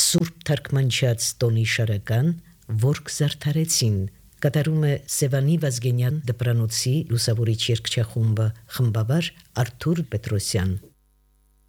Սուրբ թարգմանչած տոնի շարական, որք զարդարեցին, կատարում է Սևանի Վազգենյան դպրանոցի լուսավորիչ երգչախումբը, խմբավար Արթուր Պետրոսյան։